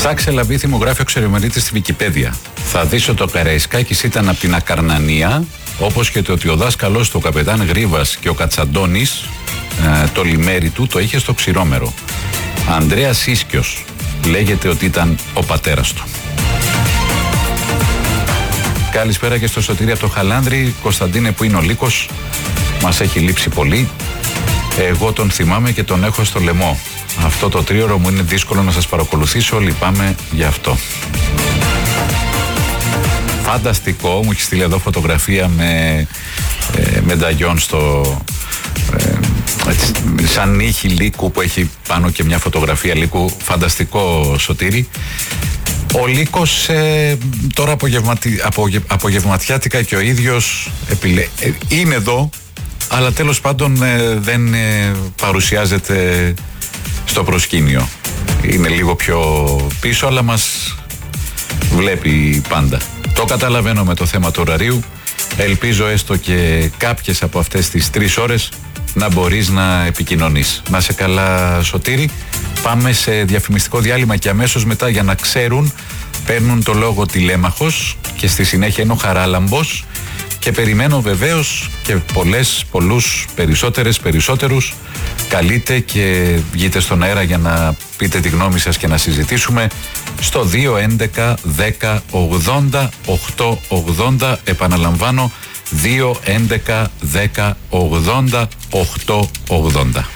Ψάξε Λαμπίθι, μου γράφει ο Ξερεμερίτης στη Wikipedia. Θα δεις ότι ο Καραϊσκάκης ήταν από την Ακαρνανία, όπως και το ότι ο δάσκαλος του, ο καπετάν Γρίβας και ο Κατσαντώνης, το λιμέρι του το είχε στο Ξηρόμερο. Ανδρέας Ίσκιος λέγεται ότι ήταν ο πατέρας του. Καλησπέρα και στο Σωτήρι από το Χαλάνδρη. Κωνσταντίνε, που είναι ο Λύκος, μας έχει λείψει πολύ. Εγώ τον θυμάμαι και τον έχω στο λαιμό. Αυτό το τρίωρο μου είναι δύσκολο να σας παρακολουθήσω, λυπάμαι γι' αυτό. Φανταστικό, μου έχει στείλει εδώ φωτογραφία με μενταγιόν στο σαν νύχη Λύκου που έχει πάνω και μια φωτογραφία Λύκου. Φανταστικό, Σωτήρη. Ο Λύκος τώρα απογευματιάτικα και ο ίδιος είναι εδώ, αλλά τέλος πάντων δεν παρουσιάζεται στο προσκήνιο. Είναι λίγο πιο πίσω, αλλά μας βλέπει πάντα. Το καταλαβαίνω με το θέμα του ωραρίου. Ελπίζω έστω και κάποιες από αυτές τις 3 ώρες να μπορείς να επικοινωνείς. Να σε καλά, Σωτήρη. Πάμε σε διαφημιστικό διάλειμμα και αμέσως μετά, για να ξέρουν, παίρνουν το λόγο Τηλέμαχος και στη συνέχεια είναι ο Χαράλαμπος, και περιμένω βεβαίως και περισσότερους. Καλείτε και βγείτε στον αέρα για να πείτε τη γνώμη σας και να συζητήσουμε στο 211 10 80 880. Επαναλαμβάνω, 211 10 80 880.